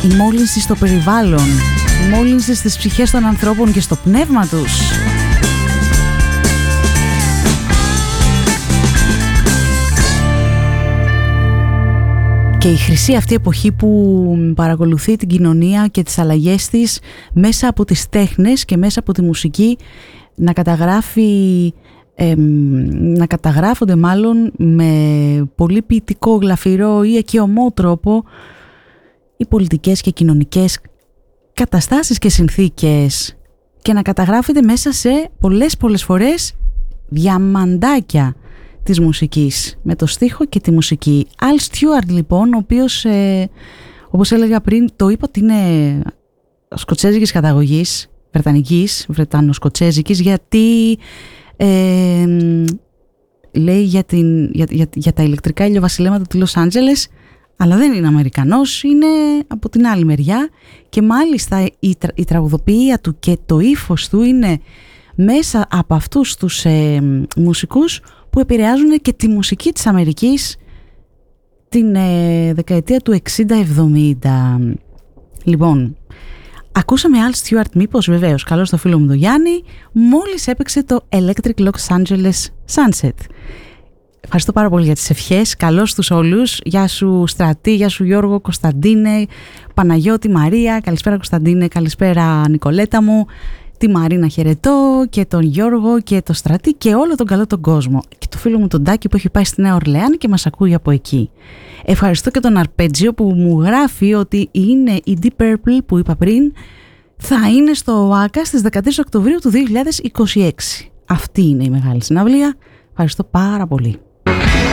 η μόλυνση στο περιβάλλον, η μόλυνση στις ψυχές των ανθρώπων και στο πνεύμα τους. Και η χρυσή αυτή εποχή που παρακολουθεί την κοινωνία και τις αλλαγές της μέσα από τις τέχνες και μέσα από τη μουσική να καταγράφονται μάλλον με πολύ ποιητικό, γλαφυρό ή εκειωμό τρόπο οι πολιτικές και κοινωνικές καταστάσεις και συνθήκες και να καταγράφεται μέσα σε πολλές φορές διαμαντάκια της μουσικής, με το στίχο και τη μουσική. Al Stewart λοιπόν, ο οποίος όπως έλεγα πριν, το είπα ότι είναι σκοτσέζικης καταγωγής, βρετανοσκοτσέζικης, γιατί λέει για τα ηλεκτρικά ηλιοβασιλέματα του Λος Άντζελες, αλλά δεν είναι Αμερικανός, είναι από την άλλη μεριά, και μάλιστα η τραγουδοποιία του και το ύφος του είναι μέσα από αυτούς τους μουσικούς που επηρεάζουν και τη μουσική της Αμερικής την δεκαετία του 60-70. Λοιπόν, ακούσαμε Al Stewart, μήπως? Βεβαίως, καλώς το φίλο μου τον Γιάννη, μόλις έπαιξε το Electric Los Angeles Sunset. Ευχαριστώ πάρα πολύ για τις ευχές, καλώς τους όλους. Γεια σου Στρατή, γεια σου Γιώργο, Κωνσταντίνε, Παναγιώτη, Μαρία, καλησπέρα Κωνσταντίνε, καλησπέρα Νικολέτα μου, τη Μαρίνα χαιρετώ και τον Γιώργο και το Στρατή και όλο τον καλό τον κόσμο. Και το φίλο μου τον Τάκη που έχει πάει στη Νέα Ορλεάνη και μας ακούει από εκεί. Ευχαριστώ και τον Αρπέτζιο που μου γράφει ότι είναι η Deep Purple που είπα πριν, θα είναι στο ΟΑΚΑ στις 13 Οκτωβρίου του 2026. Αυτή είναι η μεγάλη συναυλία. Ευχαριστώ πάρα πολύ.